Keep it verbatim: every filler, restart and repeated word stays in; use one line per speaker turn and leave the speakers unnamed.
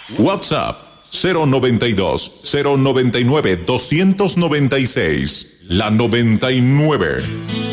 WhatsApp cero noventa y dos, cero noventa y nueve, doscientos noventa y seis. La noventa y nueve.